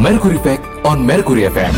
Mercury Fact on Mercury FM.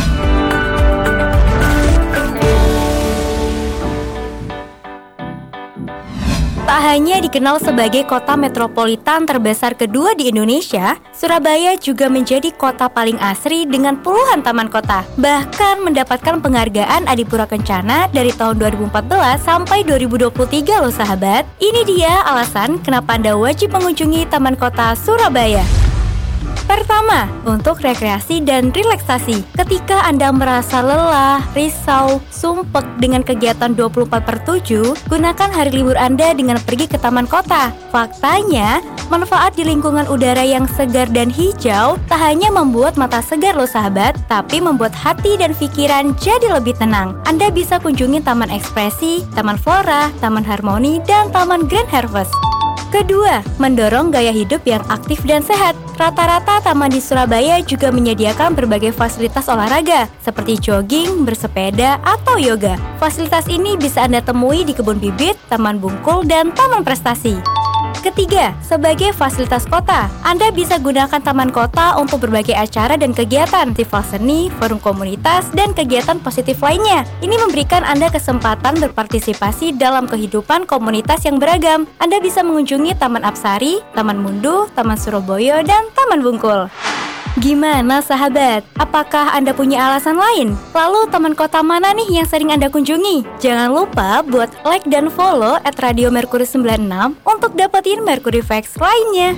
Tak hanya dikenal sebagai kota metropolitan terbesar kedua di Indonesia, Surabaya juga menjadi kota paling asri dengan puluhan taman kota. Bahkan mendapatkan penghargaan Adipura Kencana dari tahun 2014 sampai 2023 loh sahabat. Ini dia alasan kenapa Anda wajib mengunjungi Taman Kota Surabaya. Pertama, untuk rekreasi dan relaksasi. Ketika Anda merasa lelah, risau, sumpek dengan kegiatan 24/7, gunakan hari libur Anda dengan pergi ke taman kota. Faktanya, manfaat di lingkungan udara yang segar dan hijau tak hanya membuat mata segar loh sahabat, tapi membuat hati dan pikiran jadi lebih tenang. Anda bisa kunjungi Taman Ekspresi, Taman Flora, Taman Harmoni, dan Taman Grand Harvest. Kedua, mendorong gaya hidup yang aktif dan sehat. Rata-rata taman di Surabaya juga menyediakan berbagai fasilitas olahraga, seperti jogging, bersepeda, atau yoga. Fasilitas ini bisa Anda temui di Kebun Bibit, Taman Bungkul, dan Taman Prestasi. Ketiga, sebagai fasilitas kota, Anda bisa gunakan taman kota untuk berbagai acara dan kegiatan, festival seni, forum komunitas, dan kegiatan positif lainnya. Ini memberikan Anda kesempatan berpartisipasi dalam kehidupan komunitas yang beragam. Anda bisa mengunjungi Taman Apsari, Taman Munduh, Taman Surabaya, dan Taman Bungkul. Gimana sahabat? Apakah Anda punya alasan lain? Lalu taman kota mana nih yang sering Anda kunjungi? Jangan lupa buat like dan follow @Radio Mercury 96 untuk dapetin Mercury Facts lainnya.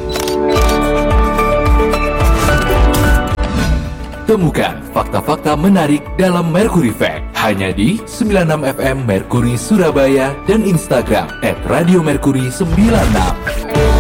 Temukan fakta-fakta menarik dalam Mercury Fact hanya di 96 FM Mercury Surabaya dan Instagram @Radio Mercury 96.